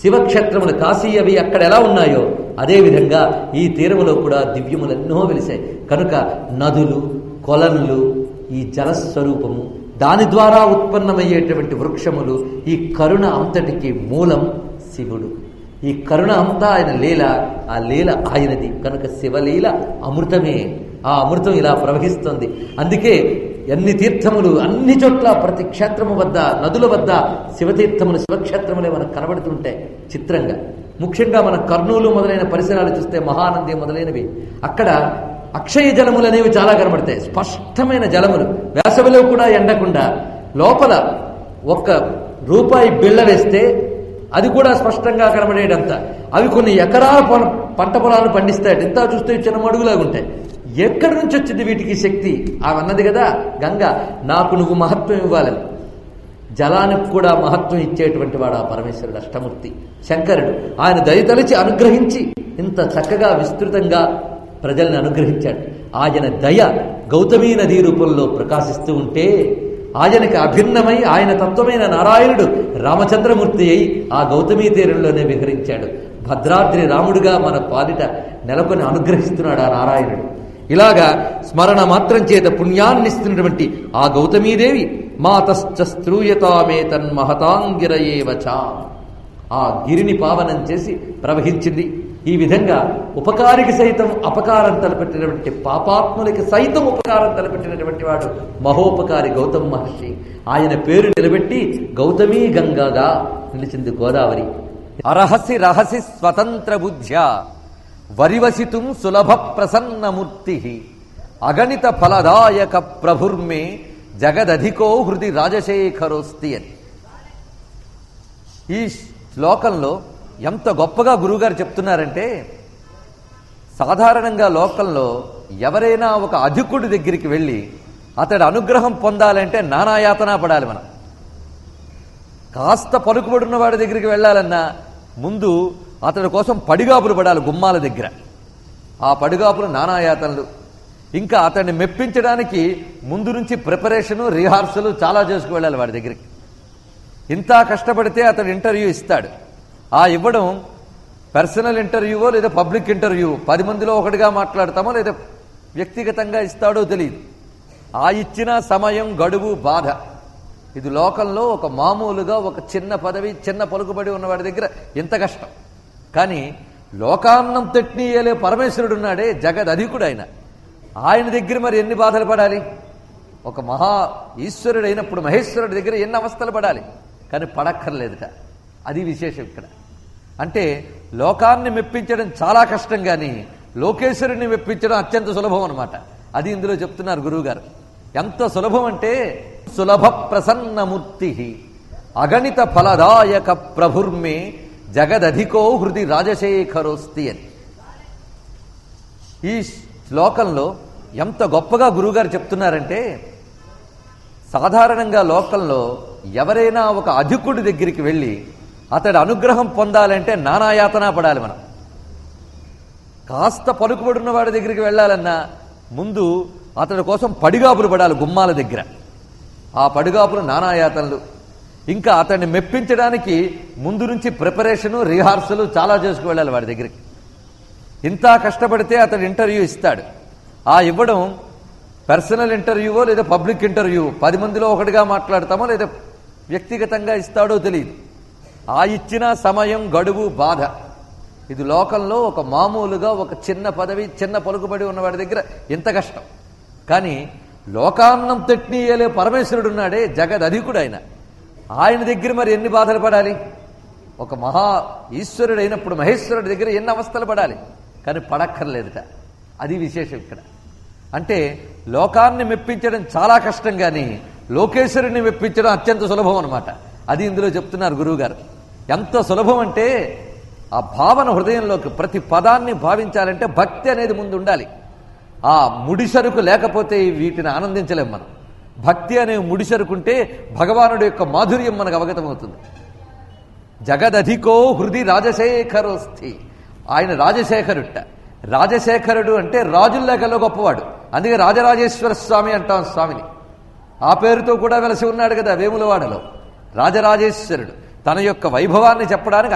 శివక్షేత్రములు కాశీ అవి అక్కడ ఎలా ఉన్నాయో అదేవిధంగా ఈ తీరములో కూడా దివ్యములెన్నో వెలిశాయి. కనుక నదులు, కొలనులు, ఈ జలస్వరూపము, దాని ద్వారా ఉత్పన్నమయ్యేటువంటి వృక్షములు, ఈ కరుణ అంతటికి మూలం శివుడు. ఈ కరుణ అంతా ఆయన లీల, ఆ లీల ఆయనది. కనుక శివలీల అమృతమే. ఆ అమృతం ఇలా ప్రవహిస్తుంది. అందుకే ఎన్ని తీర్థములు అన్ని చోట్ల, ప్రతి క్షేత్రము వద్ద, నదుల వద్ద శివతీర్థములు, శివక్షేత్రములే మనకు కనబడుతుంటాయి చిత్రంగా. ముఖ్యంగా మన కర్నూలు మొదలైన పరిసరాలు చూస్తే, మహానంది మొదలైనవి, అక్కడ అక్షయ జలములు అనేవి చాలా కనబడతాయి. స్పష్టమైన జలములు, వేసవిలో కూడా ఎండకుండా. లోపల ఒక్క రూపాయి బిళ్ళ వేస్తే అది కూడా స్పష్టంగా కనబడేటంత. అవి కొన్ని ఎకరాల పంట పొలాలను పండిస్తాయి. ఇంత చూస్తే చిన్న మడుగులాగా ఉంటాయి. ఎక్కడి నుంచి వచ్చింది వీటికి శక్తి? ఆమె అన్నది కదా గంగ, నాకు నువ్వు మహత్వం ఇవ్వాలని. జలానికి కూడా మహత్వం ఇచ్చేటువంటి వాడు ఆ పరమేశ్వరుడు, అష్టమూర్తి శంకరుడు. ఆయన దయతలిచి అనుగ్రహించి ఇంత చక్కగా విస్తృతంగా ప్రజల్ని అనుగ్రహించాడు. ఆయన దయ గౌతమీ నదీ రూపంలో ప్రకాశిస్తూ ఉంటే, ఆయనకి అభిన్నమై ఆయన తత్వమైన నారాయణుడు రామచంద్రమూర్తి అయి ఆ గౌతమీ తీరంలోనే విహరించాడు. భద్రాద్రి రాముడుగా మన పాలిట నెలకొని అనుగ్రహిస్తున్నాడు ఆ నారాయణుడు. ఇలాగా స్మరణ మాత్రం చేత పుణ్యాన్నిస్తున్నటువంటి ఆ గౌతమీదేవి మాతశ్చ స్తూయతామే తన్మహతాంగిరయేవచ, ఆ గిరిని పావనం చేసి ప్రవహించింది. ఈ విధంగా ఉపకారికి సైతం అపకారం తలపెట్టినటువంటి, పాపాత్ములకి సైతం ఉపకారం తలపెట్టినటువంటి వాడు మహోపకారి గౌతమ మహర్షి. ఆయన పేరు నిలబెట్టి గౌతమీ గంగగా నిలిచింది గోదావరి. అరహసి రహసి స్వతంత్ర బుద్ధ్యా వరివసితుం సులభ ప్రసన్నమూర్తి అగణిత ఫలదాయక ప్రభుర్మే జగదధికో హృది రాజశేఖరోస్తి అని. ఈ శ్లోకంలో ఎంత గొప్పగా గురువుగారు చెప్తున్నారంటే, సాధారణంగా లోకంలో ఎవరైనా ఒక అధికుడి దగ్గరికి వెళ్ళి అతడి అనుగ్రహం పొందాలంటే నానాయాతన పడాలి. మనం కాస్త పలుకుబడున్న వాడి దగ్గరికి వెళ్ళాలన్నా ముందు అతడి కోసం పడిగాపులు పడాలి గుమ్మాల దగ్గర. ఆ పడిగాపులు నానాయాతనలు. ఇంకా అతన్ని మెప్పించడానికి ముందు నుంచి ప్రిపరేషను, రిహార్సలు చాలా చేసుకు వెళ్ళాలి వాడి దగ్గరికి. ఇంత కష్టపడితే అతడు ఇంటర్వ్యూ ఇస్తాడు. ఆ ఇవ్వడం పర్సనల్ ఇంటర్వ్యూవో లేదా పబ్లిక్ ఇంటర్వ్యూ, 10 మందిలో ఒకటిగా మాట్లాడతామో లేదా వ్యక్తిగతంగా ఇస్తాడో తెలియదు. ఆ ఇచ్చిన సమయం, గడువు, బాధ, ఇది లోకంలో ఒక మామూలుగా ఒక చిన్న పదవి, చిన్న పలుకుబడి ఉన్నవాడి దగ్గర ఎంత కష్టం. కానీ లోకాన్నం తట్నీయలే పరమేశ్వరుడు ఉన్నాడే, జగదధికుడు ఆయన. ఆయన దగ్గర మరి ఎన్ని బాధలు పడాలి? ఒక మహా ఈశ్వరుడు అయినప్పుడు మహేశ్వరుడి దగ్గర ఎన్ని అవస్థలు పడాలి? కానీ పడక్కర్లేదుట. అది విశేషం ఇక్కడ. అంటే లోకాన్ని మెప్పించడం చాలా కష్టం, కానీ లోకేశ్వరుడిని మెప్పించడం అత్యంత సులభం అన్నమాట. అది ఇందులో చెప్తున్నారు గురువుగారు. ఎంత సులభం అంటే, సులభ ప్రసన్నమూర్తి అగణిత ఫలదాయక ప్రభుర్మే జగదధికో హృది రాజశేఖరోస్తి అని. ఈ శ్లోకంలో ఎంత గొప్పగా గురువుగారు చెప్తున్నారంటే, సాధారణంగా లోకంలో ఎవరైనా ఒక అధికుడి దగ్గరికి వెళ్ళి అతడి అనుగ్రహం పొందాలంటే నానాయాతన పడాలి. మనం కాస్త పలుకుబడున్న వాడి దగ్గరికి వెళ్ళాలన్నా ముందు అతడి కోసం పడిగాపులు పడాలి గుమ్మాల దగ్గర. ఆ పడిగాపులు నానాయాతనలు. ఇంకా అతన్ని మెప్పించడానికి ముందు నుంచి ప్రిపరేషను, రిహార్సలు చాలా చేసుకు వెళ్ళాలి వాడి దగ్గరికి. ఇంత కష్టపడితే అతడు ఇంటర్వ్యూ ఇస్తాడు. ఆ ఇవ్వడం పర్సనల్ ఇంటర్వ్యూవో లేదా పబ్లిక్ ఇంటర్వ్యూ, 10 మందిలో ఒకటిగా మాట్లాడతామో లేదా వ్యక్తిగతంగా ఇస్తాడో తెలియదు. ఆ ఇచ్చిన సమయం, గడువు, బాధ, ఇది లోకంలో ఒక మామూలుగా ఒక చిన్న పదవి, చిన్న పలుకుబడి ఉన్నవాడి దగ్గర ఎంత కష్టం. కానీ లోకాన్నం తట్నీయలే పరమేశ్వరుడు ఉన్నాడే, జగదధికుడు ఆయన. ఆయన దగ్గర మరి ఎన్ని బాధలు పడాలి? ఒక మహా ఈశ్వరుడు అయినప్పుడు మహేశ్వరుడి దగ్గర ఎన్ని అవస్థలు పడాలి? కానీ పడక్కర్లేదుట. అది విశేషం ఇక్కడ. అంటే లోకాన్ని మెప్పించడం చాలా కష్టం, కానీ లోకేశ్వరుడిని మెప్పించడం అత్యంత సులభం అన్నమాట. అది ఇందులో చెప్తున్నారు గురువుగారు. ఎంత సులభం అంటే, ఆ భావన హృదయంలోకి, ప్రతి పదాన్ని భావించాలంటే భక్తి అనేది ముందు ఉండాలి. ఆ ముడిసరుకు లేకపోతే వీటిని ఆనందించలేం మనం. భక్తి అనే ముడిసరుకుంటే భగవానుడి యొక్క మాధుర్యం మనకు అవగతమవుతుంది. జగదధికో హృది రాజశేఖరోస్తి. ఆయన రాజశేఖరుట. రాజశేఖరుడు అంటే రాజుల్లేకల్లో గొప్పవాడు. అందుకే రాజరాజేశ్వర స్వామి అంటాం స్వామిని. ఆ పేరుతో కూడా వెలసి ఉన్నాడు కదా వేములవాడలో. రాజరాజేశ్వరుడు తన యొక్క వైభవాన్ని చెప్పడానికి